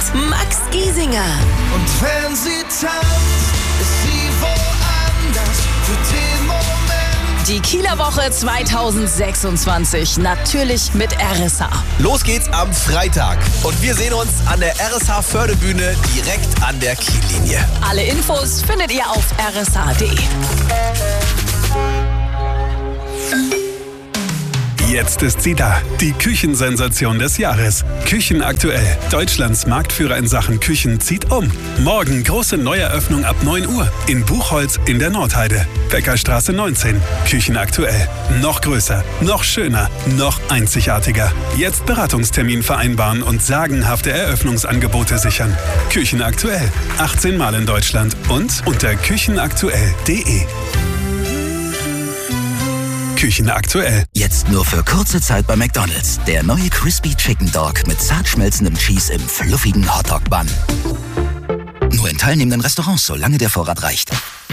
Max Giesinger. Und wenn sie tanzt, ist sie woanders für den Moment. Die Kieler Woche 2026, natürlich mit RSH. Los geht's am Freitag und wir sehen uns an der RSH Förderbühne direkt an der Kiellinie. Alle Infos findet ihr auf rsh.de. Jetzt ist sie da, die Küchensensation des Jahres. Küchenaktuell. Deutschlands Marktführer in Sachen Küchen zieht um. Morgen große Neueröffnung ab 9 Uhr in Buchholz in der Nordheide. Bäckerstraße 19. Küchenaktuell. Noch größer, noch schöner, noch einzigartiger. Jetzt Beratungstermin vereinbaren und sagenhafte Eröffnungsangebote sichern. Küchenaktuell. 18 Mal in Deutschland und unter küchenaktuell.de. Küchenaktuell. Jetzt nur für kurze Zeit bei McDonald's. Der neue Crispy Chicken Dog mit zart schmelzendem Cheese im fluffigen Hotdog-Bun. Nur in teilnehmenden Restaurants, solange der Vorrat reicht.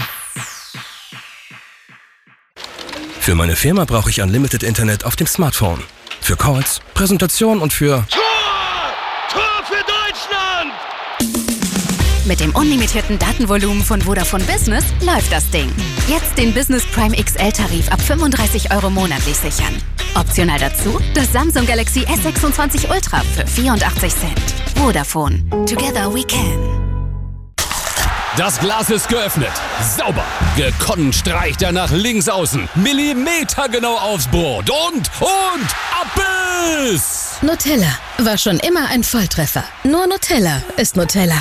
Für meine Firma brauche ich Unlimited Internet auf dem Smartphone. Für Calls, Präsentation und für... Tor für Deutschland! Mit dem unlimitierten Datenvolumen von Vodafone Business läuft das Ding. Jetzt den Business Prime XL-Tarif ab 35 € monatlich sichern. Optional dazu das Samsung Galaxy S26 Ultra für 84 Cent. Vodafone. Together we can. Das Glas ist geöffnet. Sauber. Gekonnt streicht er nach links außen. Millimetergenau aufs Brot. Und Abbiss! Nutella war schon immer ein Volltreffer. Nur Nutella ist Nutella.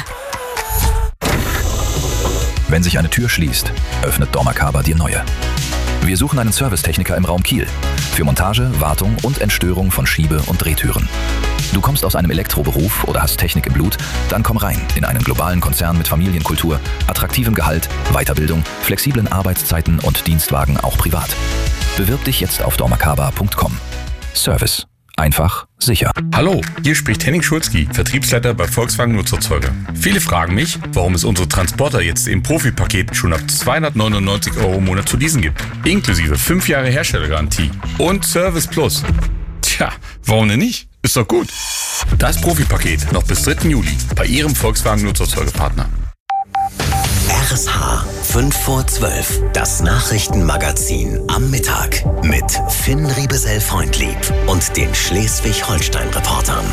Wenn sich eine Tür schließt, öffnet dormakaba die neue. Wir suchen einen Servicetechniker im Raum Kiel für Montage, Wartung und Entstörung von Schiebe- und Drehtüren. Du kommst aus einem Elektroberuf oder hast Technik im Blut? Dann komm rein in einen globalen Konzern mit Familienkultur, attraktivem Gehalt, Weiterbildung, flexiblen Arbeitszeiten und Dienstwagen auch privat. Bewirb dich jetzt auf dormakaba.com. Service. Einfach, sicher. Hallo, hier spricht Henning Schulzki, Vertriebsleiter bei Volkswagen Nutzerzeuger. Viele fragen mich, warum es unsere Transporter jetzt im Profipaket schon ab 299 € im Monat zu leasen gibt. Inklusive 5 Jahre Herstellergarantie und Service Plus. Tja, warum denn nicht? Ist doch gut. Das Profipaket noch bis 3. Juli bei Ihrem Volkswagen Nutzerzeugerpartner. RSH 5 vor 12, das Nachrichtenmagazin am Mittag mit Finn Riebesell-Freundlieb und den Schleswig-Holstein-Reportern.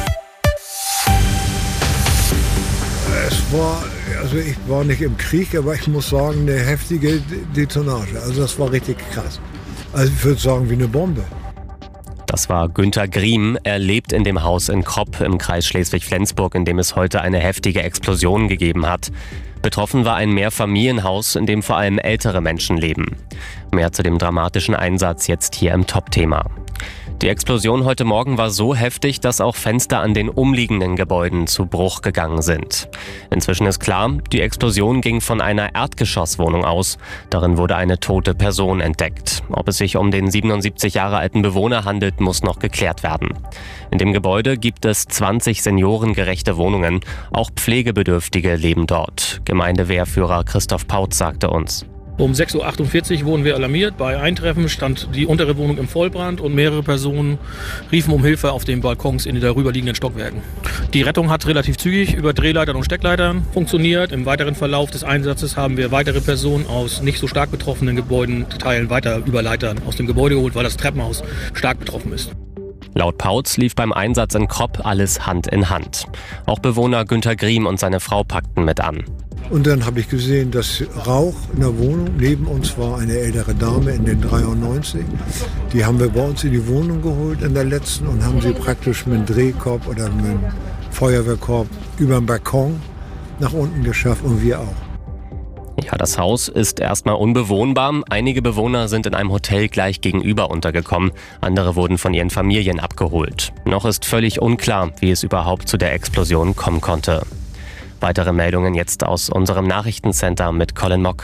Ich war nicht im Krieg, aber ich muss sagen, eine heftige Detonage. Also das war richtig krass. Also ich würde sagen, wie eine Bombe. Das war Günter Griem. Er lebt in dem Haus in Kropp im Kreis Schleswig-Flensburg, in dem es heute eine heftige Explosion gegeben hat. Betroffen war ein Mehrfamilienhaus, in dem vor allem ältere Menschen leben. Mehr zu dem dramatischen Einsatz jetzt hier im Top-Thema. Die Explosion heute Morgen war so heftig, dass auch Fenster an den umliegenden Gebäuden zu Bruch gegangen sind. Inzwischen ist klar, die Explosion ging von einer Erdgeschosswohnung aus. Darin wurde eine tote Person entdeckt. Ob es sich um den 77 Jahre alten Bewohner handelt, muss noch geklärt werden. In dem Gebäude gibt es 20 seniorengerechte Wohnungen. Auch Pflegebedürftige leben dort. Gemeindewehrführer Christoph Pautz sagte uns: Um 6.48 Uhr wurden wir alarmiert. Bei Eintreffen stand die untere Wohnung im Vollbrand und mehrere Personen riefen um Hilfe auf den Balkons in den darüberliegenden Stockwerken. Die Rettung hat relativ zügig über Drehleitern und Steckleitern funktioniert. Im weiteren Verlauf des Einsatzes haben wir weitere Personen aus nicht so stark betroffenen Gebäudenteilen weiter über Leitern aus dem Gebäude geholt, weil das Treppenhaus stark betroffen ist. Laut Pautz lief beim Einsatz in Kropp alles Hand in Hand. Auch Bewohner Günter Griem und seine Frau packten mit an. Und dann habe ich gesehen, dass Rauch in der Wohnung, neben uns war eine ältere Dame in den 93. Die haben wir bei uns in die Wohnung geholt in der letzten und haben sie praktisch mit einem Drehkorb oder mit einem Feuerwehrkorb über den Balkon nach unten geschafft und wir auch. Ja, das Haus ist erstmal unbewohnbar. Einige Bewohner sind in einem Hotel gleich gegenüber untergekommen. Andere wurden von ihren Familien abgeholt. Noch ist völlig unklar, wie es überhaupt zu der Explosion kommen konnte. Weitere Meldungen jetzt aus unserem Nachrichtencenter mit Colin Mock.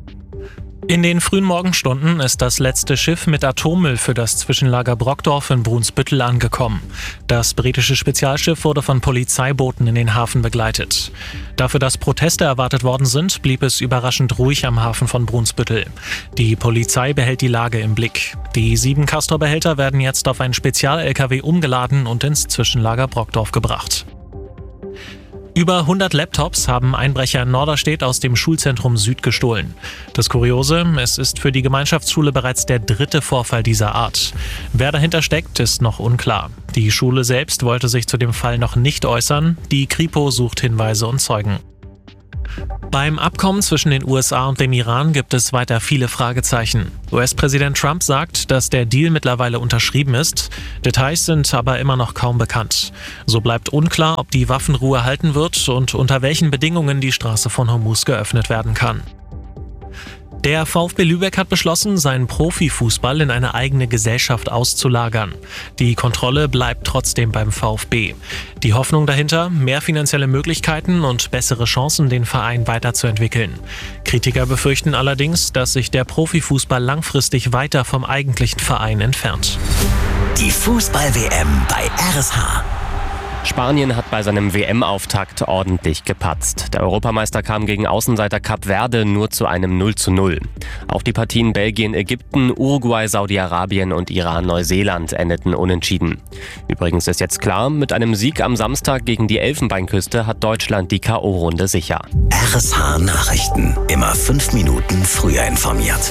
In den frühen Morgenstunden ist das letzte Schiff mit Atommüll für das Zwischenlager Brockdorf in Brunsbüttel angekommen. Das britische Spezialschiff wurde von Polizeibooten in den Hafen begleitet. Dafür, dass Proteste erwartet worden sind, blieb es überraschend ruhig am Hafen von Brunsbüttel. Die Polizei behält die Lage im Blick. Die 7 Castor-Behälter werden jetzt auf einen Spezial-LKW umgeladen und ins Zwischenlager Brockdorf gebracht. Über 100 Laptops haben Einbrecher in Norderstedt aus dem Schulzentrum Süd gestohlen. Das Kuriose, es ist für die Gemeinschaftsschule bereits der 3. Vorfall dieser Art. Wer dahinter steckt, ist noch unklar. Die Schule selbst wollte sich zu dem Fall noch nicht äußern. Die Kripo sucht Hinweise und Zeugen. Beim Abkommen zwischen den USA und dem Iran gibt es weiter viele Fragezeichen. US-Präsident Trump sagt, dass der Deal mittlerweile unterschrieben ist. Details sind aber immer noch kaum bekannt. So bleibt unklar, ob die Waffenruhe halten wird und unter welchen Bedingungen die Straße von Hormuz geöffnet werden kann. Der VfB Lübeck hat beschlossen, seinen Profifußball in eine eigene Gesellschaft auszulagern. Die Kontrolle bleibt trotzdem beim VfB. Die Hoffnung dahinter, mehr finanzielle Möglichkeiten und bessere Chancen, den Verein weiterzuentwickeln. Kritiker befürchten allerdings, dass sich der Profifußball langfristig weiter vom eigentlichen Verein entfernt. Die Fußball-WM bei RSH. Spanien hat bei seinem WM-Auftakt ordentlich gepatzt. Der Europameister kam gegen Außenseiter Kap Verde nur zu einem 0:0. Auch die Partien Belgien, Ägypten, Uruguay, Saudi-Arabien und Iran-Neuseeland endeten unentschieden. Übrigens ist jetzt klar, mit einem Sieg am Samstag gegen die Elfenbeinküste hat Deutschland die K.O.-Runde sicher. RSH Nachrichten. Immer 5 Minuten früher informiert.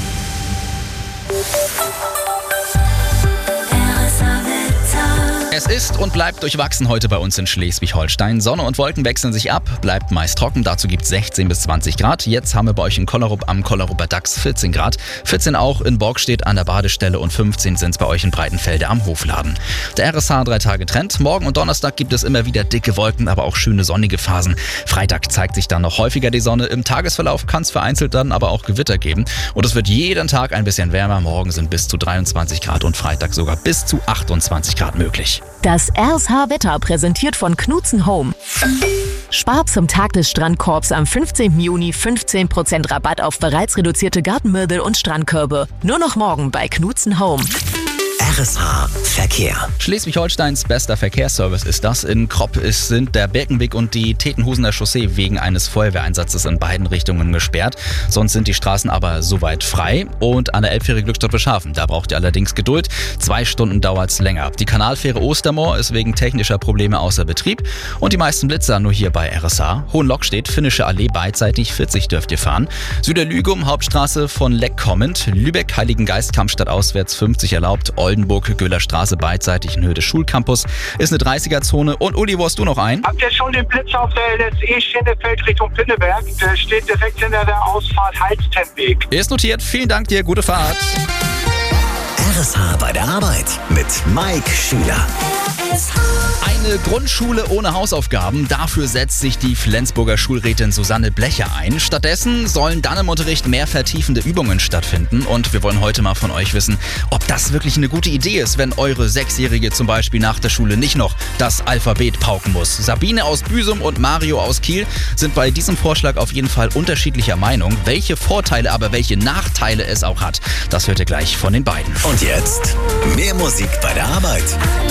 Es ist und bleibt durchwachsen heute bei uns in Schleswig-Holstein. Sonne und Wolken wechseln sich ab, bleibt meist trocken. Dazu gibt es 16 bis 20 Grad. Jetzt haben wir bei euch in Kollerup am Kolleruper Dachs 14 Grad. 14 auch in Borgstedt an der Badestelle und 15 sind es bei euch in Breitenfelde am Hofladen. Der RSH 3 Tage Trend. Morgen und Donnerstag gibt es immer wieder dicke Wolken, aber auch schöne sonnige Phasen. Freitag zeigt sich dann noch häufiger die Sonne. Im Tagesverlauf kann es vereinzelt dann aber auch Gewitter geben. Und es wird jeden Tag ein bisschen wärmer. Morgen sind bis zu 23 Grad und Freitag sogar bis zu 28 Grad möglich. Das RSH-Wetter präsentiert von Knutzen Home. Spar zum Tag des Strandkorbs am 15. Juni 15% Rabatt auf bereits reduzierte Gartenmöbel und Strandkörbe. Nur noch morgen bei Knutzen Home. RSH Verkehr. Schleswig-Holsteins bester Verkehrsservice ist das. In Kropp sind der Birkenweg und die Tetenhusener Chaussee wegen eines Feuerwehreinsatzes in beiden Richtungen gesperrt. Sonst sind die Straßen aber soweit frei. Und an der Elbfähre Glückstadt-Beschhafen, da braucht ihr allerdings Geduld. 2 Stunden dauert es länger. Die Kanalfähre Ostermoor ist wegen technischer Probleme außer Betrieb. Und die meisten Blitzer nur hier bei RSH. Hohenlockstedt, Finnische Allee beidseitig 40 dürft ihr fahren. Süderlügum, Hauptstraße von Leck kommend. Lübeck, Heiligengeist, Kampstadt auswärts 50 erlaubt. Oldenburg, Göhler Straße beidseitig in Höhe des Schulcampus ist eine 30er-Zone. Und Uli, wo hast du noch ein? Habt ihr schon den Blitz auf der LSE-Schiene fällt Richtung Pinneberg? Der steht direkt hinter der Ausfahrt Heiztempweg. Ist notiert. Vielen Dank dir. Gute Fahrt. RSH bei der Arbeit mit Mike Schüler. Eine Grundschule ohne Hausaufgaben, dafür setzt sich die Flensburger Schulrätin Susanne Blecher ein. Stattdessen sollen dann im Unterricht mehr vertiefende Übungen stattfinden. Und wir wollen heute mal von euch wissen, ob das wirklich eine gute Idee ist, wenn eure 6-Jährige zum Beispiel nach der Schule nicht noch das Alphabet pauken muss. Sabine aus Büsum und Mario aus Kiel sind bei diesem Vorschlag auf jeden Fall unterschiedlicher Meinung. Welche Vorteile, aber welche Nachteile es auch hat, das hört ihr gleich von den beiden. Und jetzt mehr Musik bei der Arbeit.